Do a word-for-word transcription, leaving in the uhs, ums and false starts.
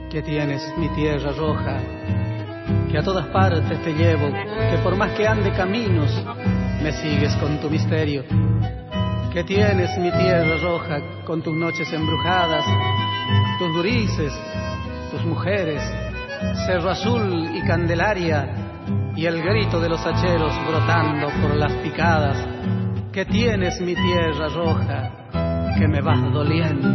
que tienes mi tierra roja, que a todas partes te llevo, que por más que ande caminos, me sigues con tu misterio. Que tienes mi tierra roja, con tus noches embrujadas, tus gurises, tus mujeres, Cerro Azul y Candelaria, y el grito de los hacheros brotando por las picadas. Que tienes mi tierra roja, que me vas doliendo.